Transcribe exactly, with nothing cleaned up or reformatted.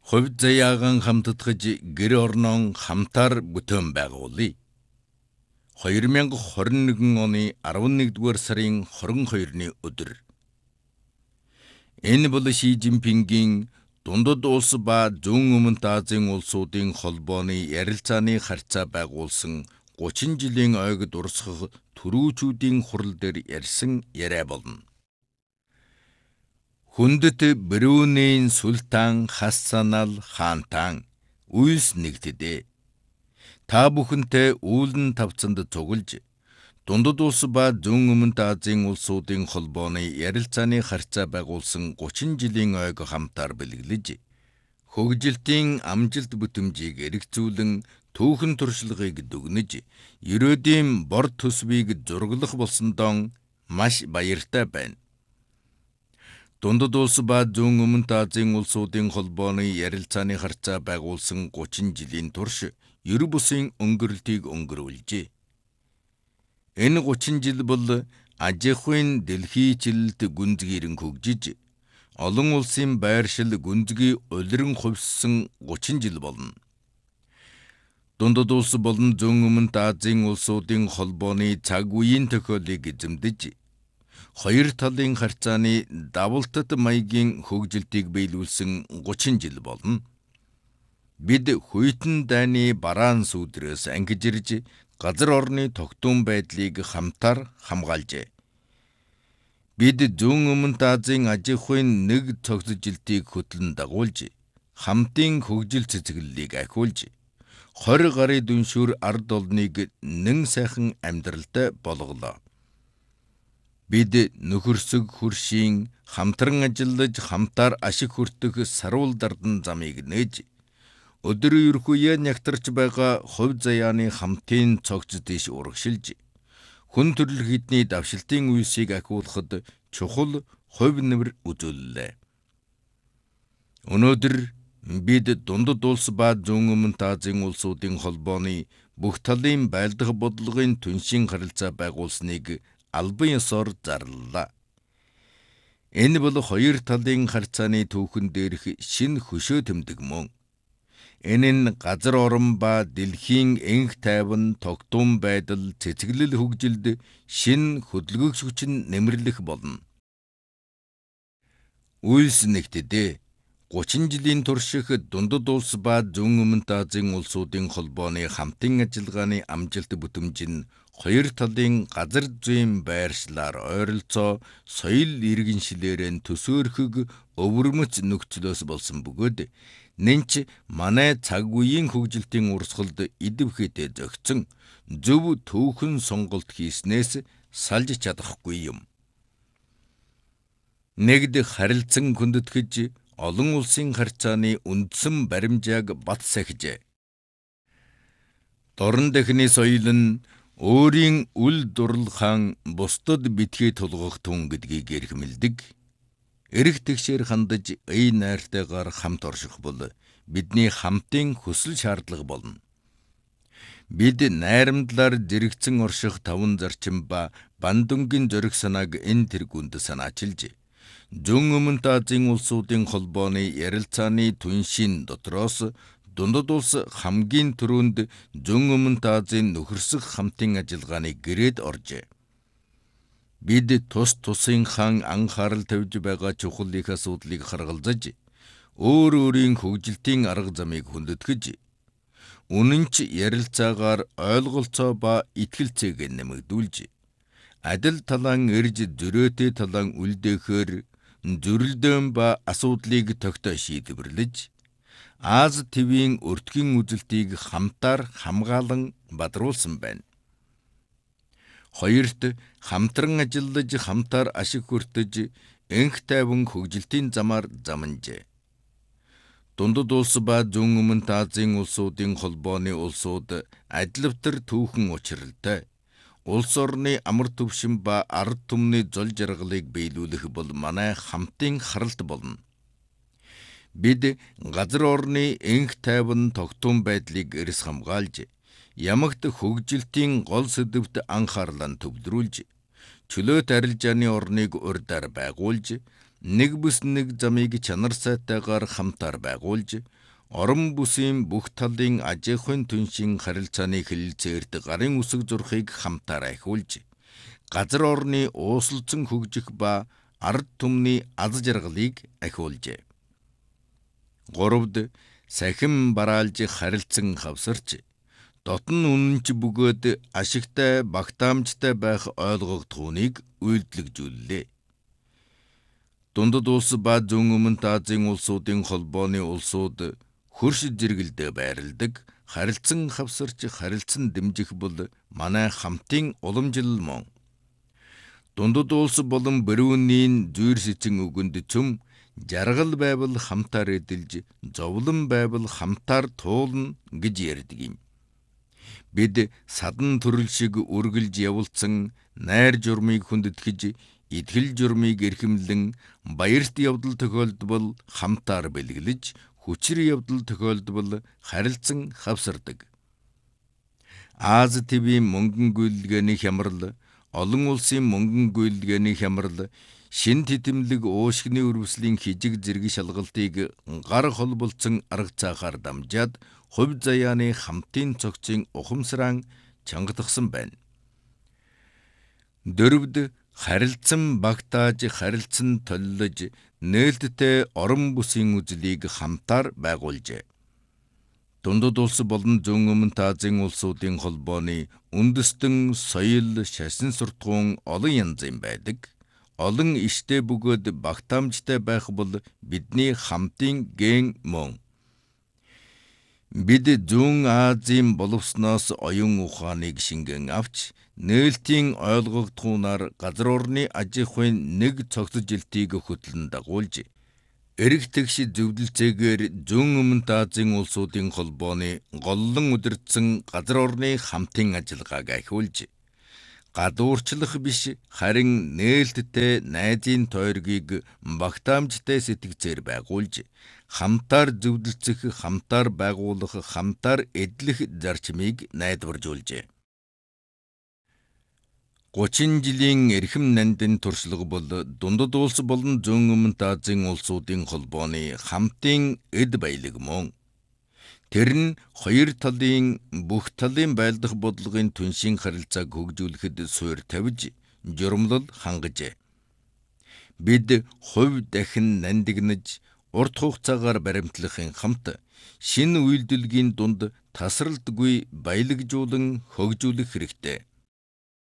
Хувь заяагаан хамтдагч гэр орнон хамтаар бүтээн байгуулъя. две тысячи двадцать один оны elevenduгаар сарын twenty-second-ны өдөр. Энэ бол Ши Жинпингийн Дундад улс ба Зүүн Өмнөд Азийн улсуудын холбооны ярилцааны харьцаа байгуулсан thirty жилийн ойг дурсгах түрүүчүүдийн хурал дээр ярьсан яриа болно. Хүндэт Брунейн Султан Хасан ал Хаантан үйлс нэгтдээ. Та бүхэнтэй үүлэн тавцанд цуглаж, Дундад улс ба Зүүн Өмнөд Азийн улсуудын холбооны ярилцааны харьцаа байгуулсан thirty жилийн ойг хамтаар бэлгэлж, хөгжилтийн амжилт бүтэмжийг эргэцүүлэн түүхэн туршлагыг дүгнэж, ерөөдийн бор төсвийг зурглах болсондоо маш баяртай байна. Дундад улс ба Зүүн Өмнөд Азийн улсуудын холбооны ярилцааны харьцаа байгуулсан thirty жилийн турш ер бусын өнгөрлөлтийг өнгөрүүлжээ. Энэ thirty жил бол Ажихын дэлхийчлэлд гүнзгийрэн хөгжиж, олон улсын байршил гүнзгий улиран хувьссан thirty жил болно. Дундад улс болон Зүүн Өмнөд Азийн улсуудын холбооны цаг үеийн тохиолыг эзэмдэж, хоёр талын харьцааны давалтад маягийн хөгжилтийг биелүүлсэн thirty жил болно. Бид хүйтэн дайны бараан сүдрээс ангиж ирж, газар орны тогтун байдлыг хамтаар хамгаалжээ. Бид Зүүн Өмнөд Азийн Ажихын нэг цогцжилтийг хөтлөн дагуулж, хамтын хөгжил цэцгэллийг ахиулж, twenty гарын дүншүүр ард олныг нэн сайхан амьдралтай болголоо. Бид нөхөрсөг хөршийн хамтран ажиллаж хамтаар ашиг хүртэх сарвал дардан замыг нээж, өдөр ерхүйе нягтарч байгаа хувь заяаны хамтын цогц дэш урагшилж, хүн төрөлхтний давшилтын үйлсийг ахиулахад чухал хувь нэмэр үзүүллээ. Өнөөдөр бид Дундад улс ба Зүүн Өмнөд Азийн улсуудын холбооны бүх талын байлдах бодлогын түншийн харилцаа байгуулсныг албан ёсоор зарлалаа. Энэ бол хоёр талын харьцааны түүхэн дээрх шинэ хөшөө тэмдэг мөн. Энэ нь газар орон ба дэлхийн энх тайван тогтун байдал цэцгэлэл хөгжилд шинэ хөдөлгөгч хүчин нэмэрлэх болно. Үйлс нэгтдээ thirty жилийн турших Дундад улс ба Зүүн Өмнөд Азийн улсуудын холбооны хамтын ажиллагааны амжилт бүтэмж нь хоёр талын газар зүйн байршлаар ойролцоо соёл иргэншилээрэн төсөөрхөг өвөрмөц нөхцлөөс болсон бөгөөд, нэнч манай цаг үеийн хөгжилтийн урсгалд идэвхтэй зөгцөн зөв түүхэн сонголт хийснээс салж чадахгүй юм. Нэгд харилцан хүндэтгэж, олон улсын харьцааны үндсэн баримжааг бат сахижээ. Дорн дахины соёл нь өөрийн үл дурлахаан бусдад битгий тулгах тун гэдгийг эрхэмлдэг. Эрх тэгшээр хандаж эй найртайгаар хамт орших бол бидний хамтын хүсэл шаардлага болно. Бид найрамдлаар зэрэгцэн орших таван зарчим ба бандунгийн зориг санааг энэ тэргүүнд санаачилж, Зүүн Өмнөд Азийн улсуудын холбооны ярилцааны түншийн дотроос Дундад улс хамгийн түрүүнд Зүүн Өмнөд Азийн нөхөрсөх хамтын ажиллагааны гэрээд оржээ. Бид тус тусынхан анхаарал тавьж байгаа чухал их асуудлыг харгалзаж, өөр өөрийн хөгжилтийн арга замыг хүндэтгэж, үнэнч ярилцаагаар ойлголцоо ба итгэлцээг нэмэгдүүлж, адил талаан эрж зөрөөтэй талаан үлдээхээр зөрөлдөөн ба асуудлыг тогтоо шийдвэрлэж, Аз твийн өртгийн үзэлтийг хамтаар хамгаалан бадруулсан байна. Хоёрт хамтран ажиллаж хамтаар ашиг хүртэж, энх тайван хөгжилтийн замаар заманжээ. Дундад улс ба Зүүн Өмнөд Азийн улсуудын холбооны улсууд адилвтар түүхэн учралтай, улс орны амар төвшин ба ард түмний зол жаргалыг биелүүлэх бол манай хамтын харалт болно. Бид газар орны энх тайван тогтун байдлыг эрс хамгаалж, ямагт хөгжилтийн гол сэдвт анхаарлаа төвлөрүүлж, чөлөөт арилжааны орныг урьдаар байгуулж, нэг бүс нэг замыг чанар сайтайгаар хамтаар байгуулж, орон бүсийн бүх талын аж ахуйн түншийн харилцааны хэлэлцээрт гарын үсэг зурхыг хамтаар ахиулж, газар орны уусалцсан хөгжих ба ард түмний аз жаргалыг ахиулжээ. Гуравд сахим бараалж харилцан хавсарч, дотн үнэнч бөгөөд ашигтай багтаамжтай байх ойлгогдохууныг үйлдэлжүүллээ. Дундад улс ба зүүн өмнөд Азийн улсуудын холбооны улсууд хөрш зэрэгэлдээ байрладаг, харилцан хавсарч харилцан дэмжих бол манай хамтын уламжлал мөн. Дундад улс болон Брунейн зүйр сэцэн үгэнд цөм жаргал байвал хамтаар эдэлж, зовлон байвал хамтаар туулна гэж ярьдаг юм. Бид садан төрөл шиг үргэлж явуулсан найр журмыг хүндэтгэж, итгэл журмыг эрхэмлэн, баярт явдал тохиолдвол хамтаар бэлгэлж, хүчээр явдал тохиолдвол харилцан хавсардаг. Аз твийн мөнгөн гүйлгээний хямрал, олон улсын мөнгөн гүйлгээний хямрал, шин титэмлэг уушгины үрвслийн хижиг зэрэг шалгалтыг гар холболцсон арга цаахаар дамжаад, хувь заяаны хамтын цогцын ухамсаран чангатгсан байна. Дөрөвд харилцан багтааж, харилцан толлож, нээлттэй орон бүсийн үзлийг хамтаар байгуулжээ. Дундад улс болон зүүн өмнөд Азийн улсуудын холбооны үндэстэн соёл, шашин суртахуун олон янзын байдаг. Олон иштэй бөгөөд багтаамжтай байх бол бидний хамтын ген мөн. Бид зүүн Азийн боловсноос оюун ухааныг шингэн авч, нээлтийн ойлгогдохуунаар газар орны аж ахуйн нэг цогц жилтийг хөтлөн дагуулж, эрэг тэгш зөвлөлцөөгээр зүүн өмнөд Азийн улсуудын холбооны голлон удирдсан газар орны хамтын ажиллагааг ахиулж, гадуурчлах биш, харин нээлттэй найзын тойргийг багтаамжтай сэтгцээр байгуулж, хамтаар зөвлөлцөх, хамтаар байгуулах, хамтаар эдлэх зарчмыг найдваржуулжээ. гучин жилийн эрхэм нандин туршлага бол дундад улс болон зүүн өмнөд Азийн улсуудын холбооны хамтын эд баялаг мөн. Тэр нь хоёр талын бүх талын байлдах бодлогын түншийн харилцааг хөгжүүлэхэд суурь тавьж, журмлал хангажээ. Бид хувь дахин нандинаж, урт хугацаагаар баримтлахын хамт, шинэ үйлдвэрлэгийн дунд тасралтгүй баялагжуулан хөгжүүлэх хэрэгтэй.